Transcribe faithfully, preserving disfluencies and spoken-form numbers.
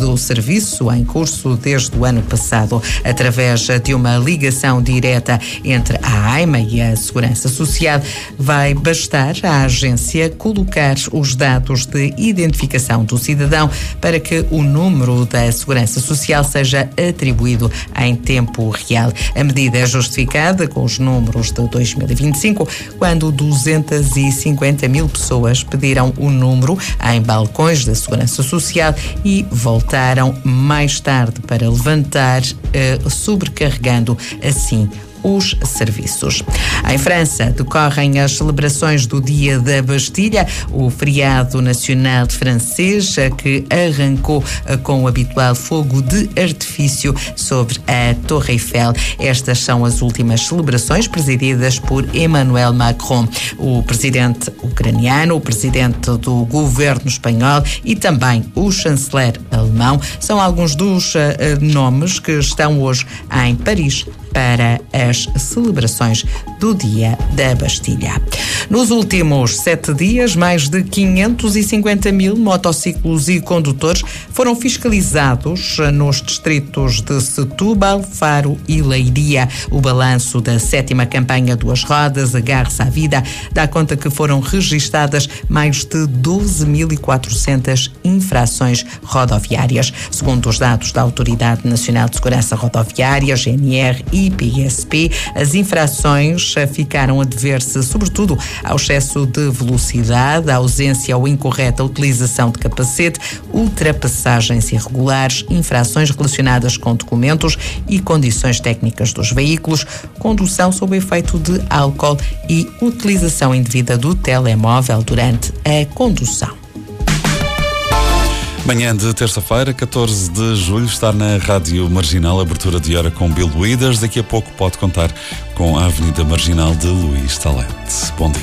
do serviço em curso desde o ano passado. Através de uma ligação direta entre a AIMA e a Segurança Social, vai bastar à agência colocar os dados de identificação do cidadão para que o número da Segurança Social seja atribuído em tempo real. A medida é justificada com os números de dois mil e vinte e cinco, quando duzentas e cinquenta mil pessoas pediram o número em balcões da Segurança Social e voltaram mais tarde para levantar, eh, sobrecarregando assim os serviços. Em França, decorrem as celebrações do Dia da Bastilha, o feriado nacional francês, que arrancou com o habitual fogo de artifício sobre a Torre Eiffel. Estas são as últimas celebrações presididas por Emmanuel Macron, o presidente ucraniano, o presidente do governo espanhol e também o chanceler alemão. São alguns dos uh, nomes que estão hoje em Paris para as celebrações do Dia da Bastilha. Nos últimos sete dias, mais de quinhentos e cinquenta mil motociclos e condutores foram fiscalizados nos distritos de Setúbal, Faro e Leiria. O balanço da sétima campanha Duas Rodas, Agarre-se à Vida, dá conta que foram registadas mais de doze mil e quatrocentas infrações rodoviárias. Segundo os dados da Autoridade Nacional de Segurança Rodoviária, G N R e P S P, as infrações ficaram a dever-se sobretudo ao excesso de velocidade, à ausência ou incorreta utilização de capacete, ultrapassagens irregulares, infrações relacionadas com documentos e condições técnicas dos veículos, condução sob efeito de álcool e utilização indevida do telemóvel durante a condução. Manhã de terça-feira, catorze de julho, está na Rádio Marginal, abertura de hora com Bill Withers. Daqui a pouco pode contar com a Avenida Marginal de Luís Talente. Bom dia.